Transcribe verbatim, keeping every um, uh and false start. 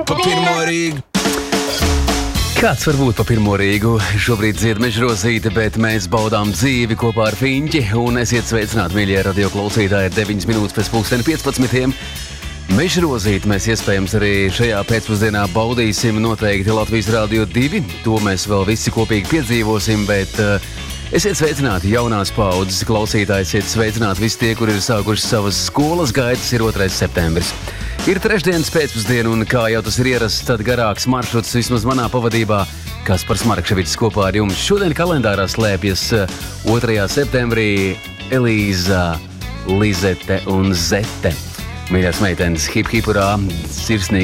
pa pirmo Rīgu. Kāds var būt pa pirmo Rīgu? Šobrīd dzied Mežrozīte, bet mēs baudām dzīvi kopā ar Fiņķi. Un esiet sveicināti, mīļie radio klausītāji, deviņas minūtes pēc pulksteni piecpadsmitiem. Mežrozīti mēs iespējams arī šajā pēcpusdienā baudīsim noteikti Latvijas Rādio divi. To mēs vēl visi kopīgi piedzīvosim, bet uh, esiet sveicināti jaunās paudzes klausītāji, esiet sveicināti visi tie, kur ir sākuši savas skolas gaitas, ir otrais septembris. Ir trešdienas pēcpusdiena, un kā jau tas ir ierasts, tad garāks maršruts vismaz manā pavadībā, Kaspars Markševičs kopā ar jums. Šodien kalendārā slēpjas otrajā septembrī Elīza, Lizete un Zete. Mīļās meitenes, hip hip urā, sirsnīgi